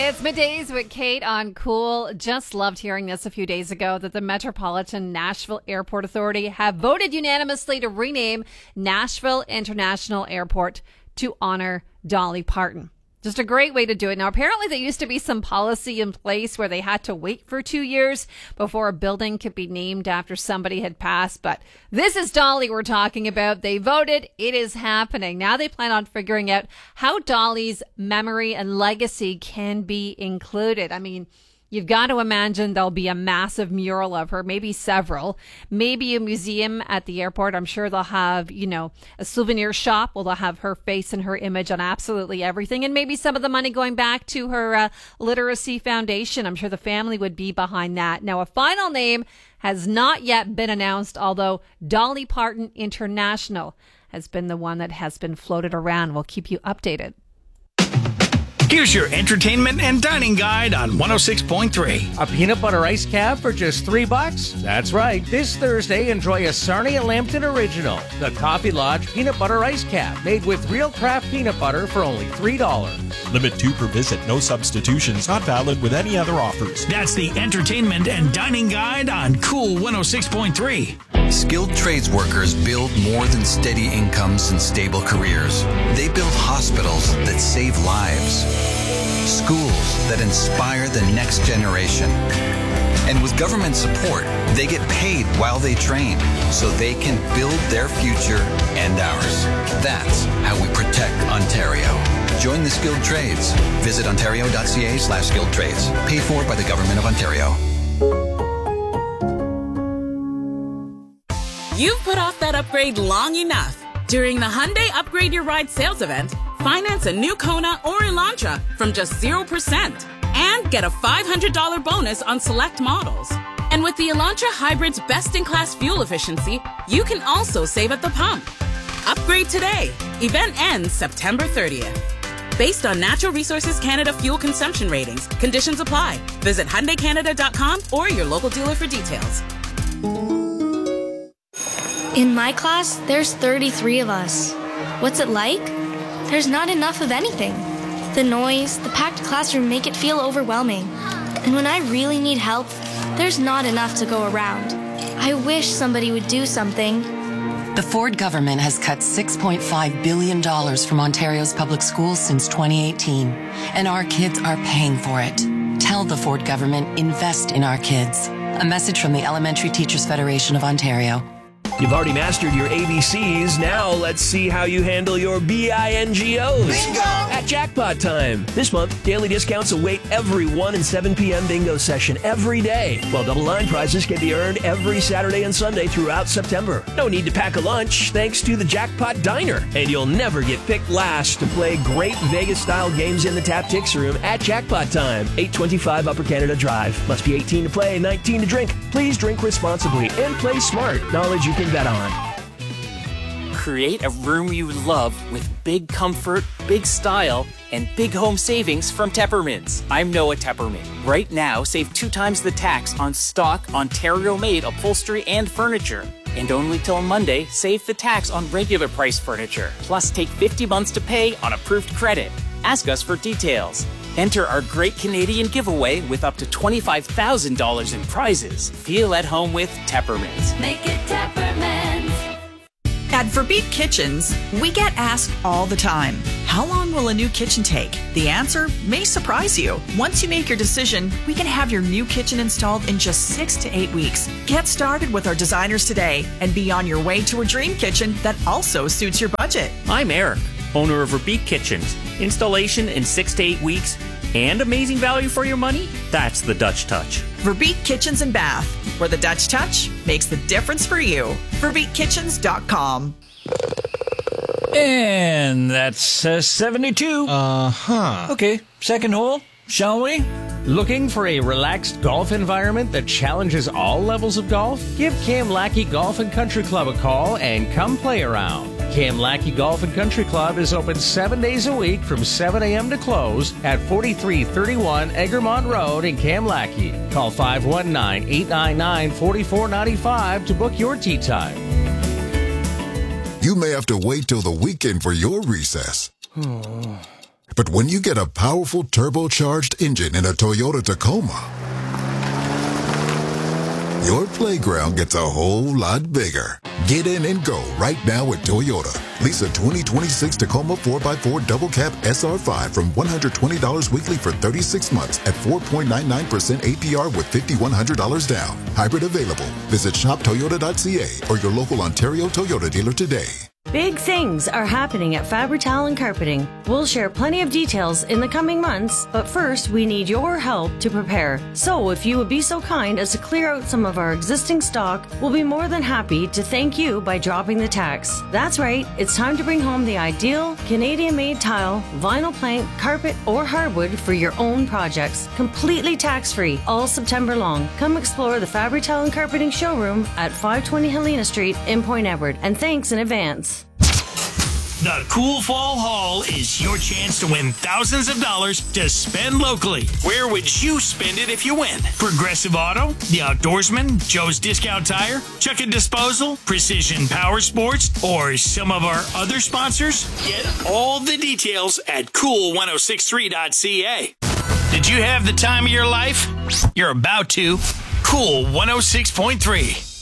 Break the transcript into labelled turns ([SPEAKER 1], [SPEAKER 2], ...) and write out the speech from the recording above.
[SPEAKER 1] It's Middays with Kate on Cool. Just loved hearing this a few days ago that the Metropolitan Nashville Airport Authority have voted unanimously to rename Nashville International Airport to honor Dolly Parton. Just a great way to do it. Now, apparently there used to be some policy in place where they had to wait for 2 years before a building could be named after somebody had passed. But this is Dolly we're talking about. They voted. It is happening. Now they plan on figuring out how Dolly's memory and legacy can be included. I mean, you've got to imagine there'll be a massive mural of her, maybe several, maybe a museum at the airport. I'm sure they'll have, a souvenir shop where they'll have her face and her image on absolutely everything. And maybe some of the money going back to her literacy foundation. I'm sure the family would be behind that. Now, a final name has not yet been announced, although Dolly Parton International has been the one that has been floated around. We'll keep you updated.
[SPEAKER 2] Here's your entertainment and dining guide on 106.3.
[SPEAKER 3] A peanut butter ice cap for just $3? That's right. This Thursday, enjoy a Sarnia Lambton original, the Coffee Lodge Peanut Butter Ice Cap, made with real craft peanut butter for only $3.
[SPEAKER 4] Limit 2 per visit. No substitutions. Not valid with any other offers.
[SPEAKER 2] That's the entertainment and dining guide on Cool 106.3.
[SPEAKER 5] Skilled trades workers build more than steady incomes and stable careers. They build hospitals that save lives, schools that inspire the next generation. And with government support, they get paid while they train so they can build their future and ours. That's how we protect Ontario. Join the skilled trades. Visit ontario.ca/skilled trades. Paid for by the Government of Ontario.
[SPEAKER 6] You've put off that upgrade long enough. During the Hyundai Upgrade Your Ride sales event, finance a new Kona or Elantra from just 0% and get a $500 bonus on select models. And with the Elantra Hybrid's best-in-class fuel efficiency, you can also save at the pump. Upgrade today. Event ends September 30th. Based on Natural Resources Canada fuel consumption ratings, conditions apply. Visit HyundaiCanada.com or your local dealer for details.
[SPEAKER 7] In my class, there's 33 of us. What's it like? There's not enough of anything. The noise, the packed classroom make it feel overwhelming. And when I really need help, there's not enough to go around. I wish somebody would do something.
[SPEAKER 8] The Ford government has cut $6.5 billion from Ontario's public schools since 2018, and our kids are paying for it. Tell the Ford government, invest in our kids. A message from the Elementary Teachers Federation of Ontario.
[SPEAKER 9] You've already mastered your ABCs. Now let's see how you handle your BINGOs.
[SPEAKER 10] Bingo!
[SPEAKER 9] At Jackpot Time. This month, daily discounts await every 1 and 7 p.m. bingo session every day, while double line prizes can be earned every Saturday and Sunday throughout September. No need to pack a lunch thanks to the Jackpot Diner. And you'll never get picked last to play great Vegas-style games in the Tap Tix Room at Jackpot Time. 825 Upper Canada Drive. Must be 18 to play, 19 to drink. Please drink responsibly and play smart. Knowledge you can bet on.
[SPEAKER 11] Create a room you love with big comfort, big style, and big home savings from Teppermans. I'm Noah Tepperman. Right now, save 2 times the tax on stock Ontario-made upholstery and furniture. And only till Monday, save the tax on regular price furniture. Plus, take 50 months to pay on approved credit. Ask us for details. Enter our Great Canadian Giveaway with up to $25,000 in prizes. Feel at home with Teppermans.
[SPEAKER 10] Make it Teppermans.
[SPEAKER 12] At Verbeek Kitchens, we get asked all the time, how long will a new kitchen take? The answer may surprise you. Once you make your decision, we can have your new kitchen installed in just 6 to 8 weeks. Get started with our designers today and be on your way to a dream kitchen that also suits your budget.
[SPEAKER 13] I'm Eric, owner of Verbeek Kitchens. Installation in 6 to 8 weeks and amazing value for your money? That's the Dutch touch.
[SPEAKER 12] Verbeek Kitchens and Bath, where the Dutch touch makes the difference for you. VerbeekKitchens.com.
[SPEAKER 2] And that's 72. Okay, second hole, shall we?
[SPEAKER 3] Looking for a relaxed golf environment that challenges all levels of golf? Give Cam Lackey Golf and Country Club a call and come play around. Cam Lackey Golf and Country Club is open 7 days a week from 7 a.m. to close at 4331 Egremont Road in Cam Lackey. Call 519-899-4495 to book your tee time.
[SPEAKER 14] You may have to wait till the weekend for your recess. But when you get a powerful turbocharged engine in a Toyota Tacoma, your playground gets a whole lot bigger. Get in and go right now with Toyota. Lease a 2026 Tacoma 4x4 Double Cab SR5 from $120 weekly for 36 months at 4.99% APR with $5,100 down. Hybrid available. Visit shoptoyota.ca or your local Ontario Toyota dealer today.
[SPEAKER 15] Big things are happening at Fabri-Talan and Carpeting. We'll share plenty of details in the coming months, but first we need your help to prepare. So if you would be so kind as to clear out some of our existing stock, we'll be more than happy to thank you by dropping the tax. That's right, it's time to bring home the ideal Canadian-made tile, vinyl plank, carpet, or hardwood for your own projects. Completely tax-free all September long. Come explore the Fabri-Talan and Carpeting showroom at 520 Helena Street in Point Edward. And thanks in advance.
[SPEAKER 16] The Cool Fall Haul is your chance to win thousands of dollars to spend locally. Where would you spend it if you win? Progressive Auto, The Outdoorsman, Joe's Discount Tire, Chuck and Disposal, Precision Power Sports, or some of our other sponsors? Get all the details at cool1063.ca. Did you have the time of your life? You're about to. Cool 106.3.